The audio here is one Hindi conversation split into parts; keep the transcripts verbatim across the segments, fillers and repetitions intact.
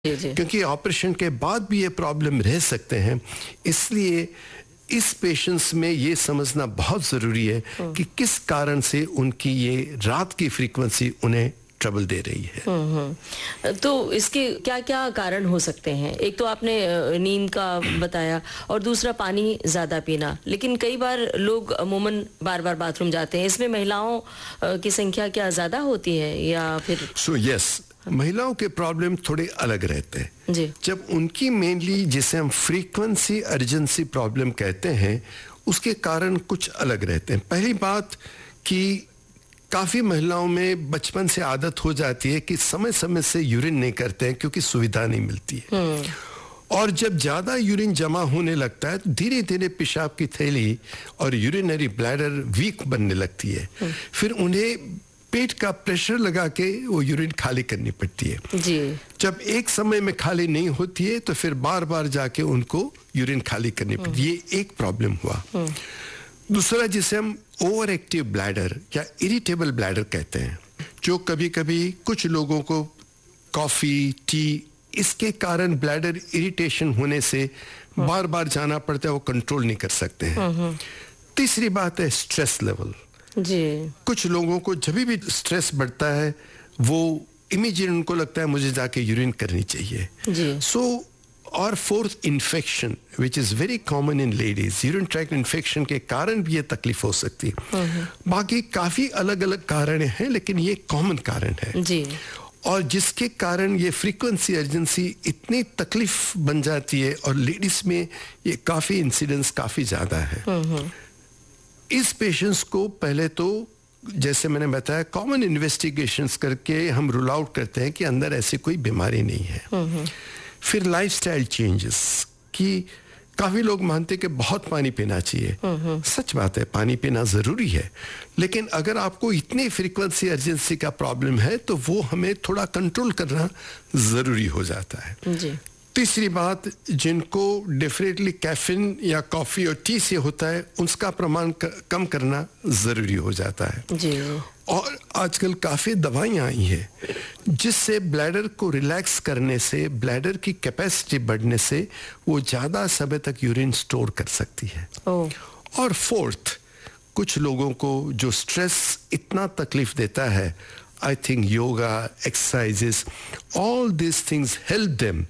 जी, जी। क्योंकि ऑपरेशन के बाद भी ये प्रॉब्लम रह सकते हैं। इसलिए इस पेशेंट्स में ये समझना बहुत ज़रूरी है कि किस कारण से उनकी ये रात की फ्रीक्वेंसी उन्हें ट्रबल दे रही है। हम्म हम्म। तो इसके क्या क्या कारण हो सकते हैं? एक तो आपने अ, नींद का बताया और दूसरा पानी ज़्यादा पीना, लेकिन कई बार लोग अमूमन बार बार बाथरूम जाते हैं। इसमें महिलाओं अ, की संख्या क्या ज़्यादा होती है या फिर? सो so, यस yes, महिलाओं के प्रॉब्लम थोड़े अलग रहते हैं। जी। जब उनकी मेनली जिसे हम फ्रीक्वेंसी अर्जेंसी प्रॉब्लम कहते हैं, उसके कारण कुछ अलग रहते हैं। पहली बात कि काफ़ी महिलाओं में बचपन से आदत हो जाती है कि समय समय से यूरिन नहीं करते हैं क्योंकि सुविधा नहीं मिलती है। और जब ज़्यादा यूरिन जमा होने लगता है तो धीरे धीरे पेशाब की थैली और यूरिनरी ब्लैडर वीक बनने लगती है। फिर उन्हें पेट का प्रेशर लगा के वो यूरिन खाली करनी पड़ती है। जी। जब एक समय में खाली नहीं होती है तो फिर बार बार जाके उनको यूरिन खाली करनी पड़ती है। ये एक प्रॉब्लम हुआ। दूसरा जिसे हम ओवर एक्टिव ब्लैडर या इरिटेबल ब्लैडर कहते हैं, जो कभी कभी कुछ लोगों को कॉफी टी इसके कारण ब्लैडर इरिटेशन होने से बार बार जाना पड़ता है, वो कंट्रोल नहीं कर सकते हैं। तीसरी बात है स्ट्रेस लेवल। जी। कुछ लोगों को जब भी स्ट्रेस बढ़ता है वो इमीडिएट उनको लगता है मुझे जाके यूरिन करनी चाहिए। जी। सो so, और fourth infection which is very common in ladies, urine tract infection के कारण भी ये तकलीफ हो सकती है। बाकी काफी अलग अलग कारण हैं, लेकिन ये कॉमन कारण है। जी। और जिसके कारण ये फ्रीक्वेंसी अर्जेंसी इतनी तकलीफ बन जाती है और लेडीज में ये काफी इंसिडेंस काफी ज्यादा है। इस पेशेंट्स को पहले तो जैसे मैंने बताया कॉमन इन्वेस्टिगेशंस करके हम रूल आउट करते हैं कि अंदर ऐसी कोई बीमारी नहीं है। फिर लाइफस्टाइल चेंजेस कि काफी लोग मानते हैं कि बहुत पानी पीना चाहिए। सच बात है, पानी पीना जरूरी है, लेकिन अगर आपको इतनी फ्रीक्वेंसी अर्जेंसी का प्रॉब्लम है तो वो हमें थोड़ा कंट्रोल करना जरूरी हो जाता है। जी। तीसरी बात, जिनको डेफिनेटली कैफीन या कॉफी और टी से होता है उसका प्रमाण कम करना जरूरी हो जाता है। जी। और आजकल काफी दवाइयां आई है जिससे ब्लैडर को रिलैक्स करने से ब्लैडर की कैपेसिटी बढ़ने से वो ज्यादा समय तक यूरिन स्टोर कर सकती है। ओ। और फोर्थ, कुछ लोगों को जो स्ट्रेस इतना तकलीफ देता है, I think yoga, exercises, all this things help them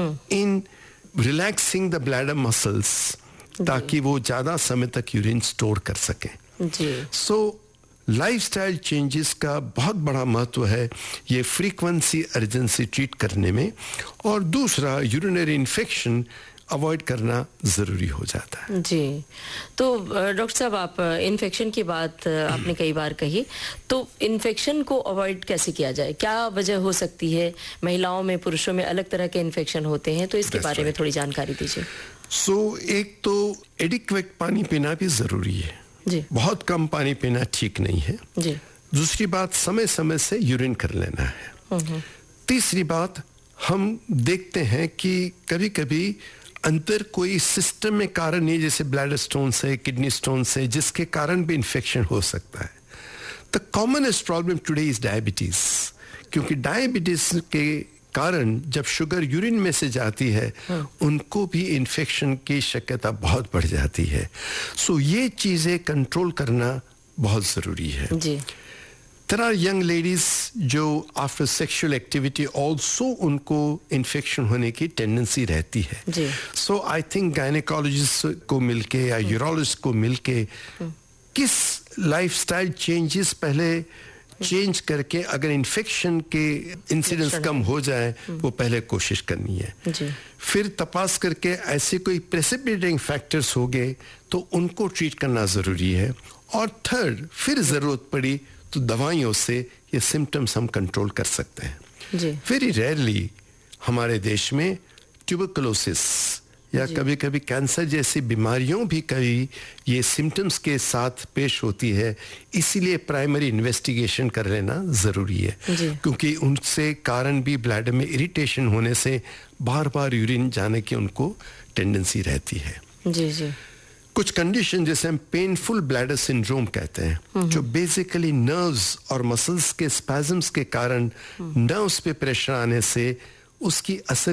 in relaxing the bladder muscles ताकि वो ज्यादा समय तक यूरिन स्टोर कर सकें। जी। सो लाइफस्टाइल चेंजेस का बहुत बड़ा महत्व है ये फ्रीक्वेंसी अर्जेंसी ट्रीट करने में। और दूसरा, यूरिनरी इन्फेक्शन अवॉइड करना जरूरी हो जाता है। जी। तो डॉक्टर साहब, आप इन्फेक्शन की बात आपने कई बार कही, तो इन्फेक्शन को अवॉइड कैसे किया जाए? क्या वजह हो सकती है? महिलाओं में पुरुषों में अलग तरह के इन्फेक्शन होते हैं, तो इसके That's बारे में right. थोड़ी जानकारी दीजिए। सो so, एक तो एडिक्वेट पानी पीना भी जरूरी है। जी। बहुत कम पानी पीना ठीक नहीं है। जी। दूसरी बात, समय समय से यूरिन कर लेना है। तीसरी बात, हम देखते हैं कि कभी कभी अंदर कोई सिस्टम में कारण नहीं, जैसे ब्लैडर स्टोन से, किडनी स्टोन से, जिसके कारण भी इन्फेक्शन हो सकता है। The commonest problem today is diabetes, क्योंकि डायबिटीज के कारण जब शुगर यूरिन में से जाती है उनको भी इन्फेक्शन की शक्यता बहुत बढ़ जाती है। सो ये चीजें कंट्रोल करना बहुत जरूरी है। जी। There are young ladies जो आफ्टर सेक्सुअल एक्टिविटी ऑल्सो उनको इन्फेक्शन होने की टेंडेंसी रहती है। जी। सो आई थिंक गायनेकोलॉजिस्ट को मिलके या यूरोलॉजिस्ट को मिलके किस लाइफस्टाइल चेंजेस पहले चेंज करके अगर इन्फेक्शन के इंसिडेंस कम हो जाए वो पहले कोशिश करनी है। जी। फिर तपास करके ऐसे कोई प्रेसिपिटेटिंग फैक्टर्स हो गए तो उनको ट्रीट करना जरूरी है। और थर्ड, फिर जरूरत पड़ी तो दवाइयों से ये सिम्टम्स हम कंट्रोल कर सकते हैं। जी। वेरी रेयरली हमारे देश में ट्यूबरकुलोसिस या कभी कभी कैंसर जैसी बीमारियों भी कभी ये सिम्टम्स के साथ पेश होती है, इसीलिए प्राइमरी इन्वेस्टिगेशन कर लेना जरूरी है। क्योंकि उनसे कारण भी ब्लैडर में इरिटेशन होने से बार बार यूरिन जाने की उनको टेंडेंसी रहती है। जी। जी। कुछ कंडीशन जैसे हम पेनफुल ब्लैडर सिंड्रोम कहते हैं, जो बेसिकली नर्व्स और मसल्स के स्पैज़म्स के कारण नर्व्स पे प्रेशर आने से उसकी असर